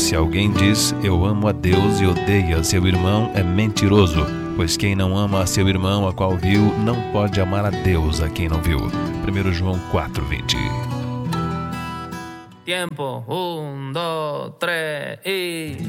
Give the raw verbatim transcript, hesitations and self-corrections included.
Se alguém diz, eu amo a Deus e odeia seu irmão, é mentiroso. Pois quem não ama a seu irmão a qual viu, não pode amar a Deus a quem não viu. primeiro João quatro, vinte. Tiempo, um, dois, três e...